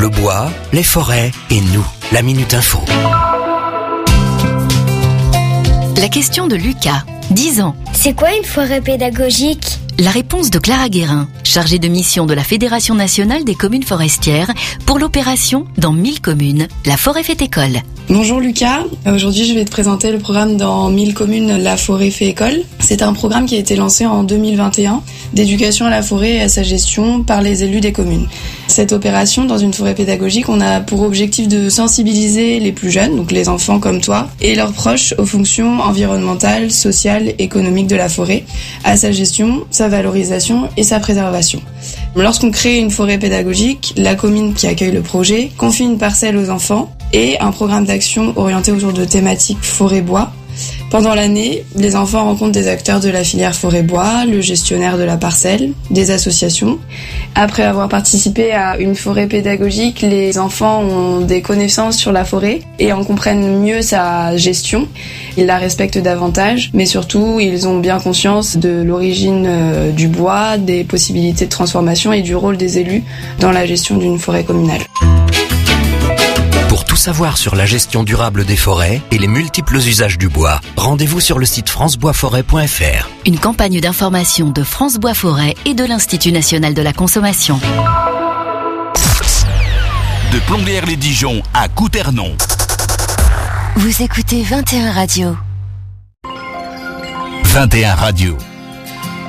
Le bois, les forêts et nous. La Minute Info. La question de Lucas, 10 ans. C'est quoi une forêt pédagogique ? La réponse de Clara Guérin, chargée de mission de la Fédération nationale des communes forestières pour l'opération dans 1000 communes. La forêt fait école. Bonjour Lucas, aujourd'hui je vais te présenter le programme dans 1000 communes La forêt fait école. C'est un programme qui a été lancé en 2021 d'éducation à la forêt et à sa gestion par les élus des communes. Cette opération dans une forêt pédagogique, on a pour objectif de sensibiliser les plus jeunes, donc les enfants comme toi, et leurs proches aux fonctions environnementales, sociales, économiques de la forêt, à sa gestion, sa valorisation et sa préservation. Lorsqu'on crée une forêt pédagogique, la commune qui accueille le projet confie une parcelle aux enfants et un programme d'action orienté autour de thématiques forêt-bois. Pendant l'année, les enfants rencontrent des acteurs de la filière forêt-bois, le gestionnaire de la parcelle, des associations. Après avoir participé à une forêt pédagogique, les enfants ont des connaissances sur la forêt et en comprennent mieux sa gestion. Ils la respectent davantage, mais surtout, ils ont bien conscience de l'origine du bois, des possibilités de transformation et du rôle des élus dans la gestion d'une forêt communale. Pour tout savoir sur la gestion durable des forêts et les multiples usages du bois, rendez-vous sur le site franceboisforêt.fr. Une campagne d'information de France Bois Forêt et de l'Institut national de la consommation. De Plombières-les-Dijon à Couternon. Vous écoutez 21 Radio. 21 Radio.